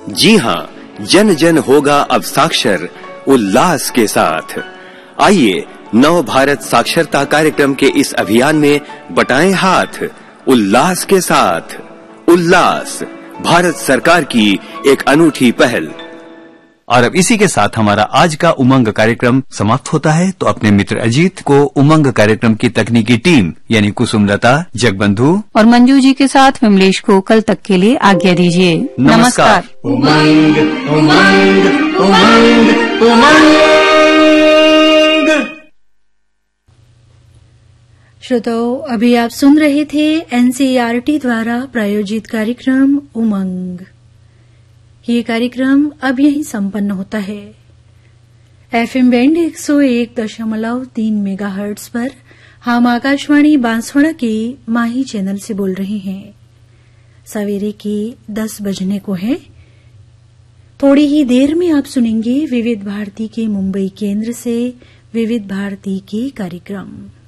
जी हाँ, जन जन होगा अब साक्षर उल्लास के साथ। आइए नव भारत साक्षरता कार्यक्रम के इस अभियान में बटाएं हाथ उल्लास के साथ। उल्लास भारत सरकार की एक अनूठी पहल। और अब इसी के साथ हमारा आज का उमंग कार्यक्रम समाप्त होता है। तो अपने मित्र अजीत को उमंग कार्यक्रम की तकनीकी टीम यानी कुसुमलता, जगबंधु और मंजू जी के साथ विमलेश को कल तक के लिए आज्ञा दीजिए। नमस्कार। उमंग उमंग उमंग उमंग। श्रोताओ, अभी आप सुन रहे थे एनसीईआरटी द्वारा प्रायोजित कार्यक्रम उमंग। ये कार्यक्रम अब यहीं संपन्न होता है। एफएम बैंड 101.3 मेगाहर्ट्ज पर हम आकाशवाणी बांसवाड़ा के माही चैनल से बोल रहे हैं। सवेरे के 10 बजने को है। थोड़ी ही देर में आप सुनेंगे विविध भारती के मुंबई केंद्र से विविध भारती के कार्यक्रम।